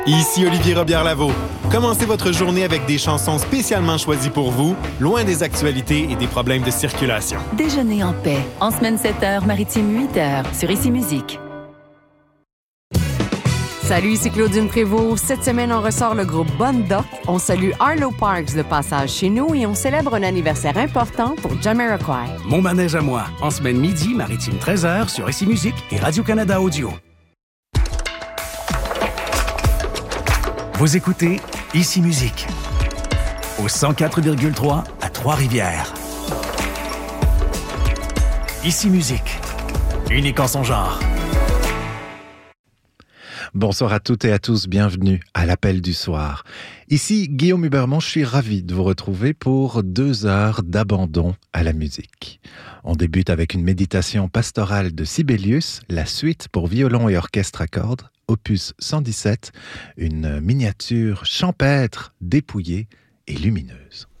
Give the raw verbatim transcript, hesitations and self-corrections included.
Ici Olivier Robillard-Lavaux. Commencez votre journée avec des chansons spécialement choisies pour vous, loin des actualités et des problèmes de circulation. Déjeuner en paix. En semaine sept heures, maritime huit heures, sur Ici Musique. Salut, c'est Claudine Prévost. Cette semaine, on ressort le groupe Bonne Doc. On salue Arlo Parks de passage chez nous et on célèbre un anniversaire important pour Jamiroquai. Mon manège à moi. En semaine midi, maritime treize heures sur Ici Musique et Radio-Canada Audio. Vous écoutez Ici Musique au cent quatre virgule trois à Trois-Rivières. Ici Musique, unique en son genre. Bonsoir à toutes et à tous, bienvenue à l'appel du soir. Ici Guillaume Hubermont, je suis ravi de vous retrouver pour deux heures d'abandon à la musique. On débute avec une méditation pastorale de Sibelius, la suite pour violon et orchestre à cordes, opus cent dix-sept, une miniature champêtre, dépouillée et lumineuse.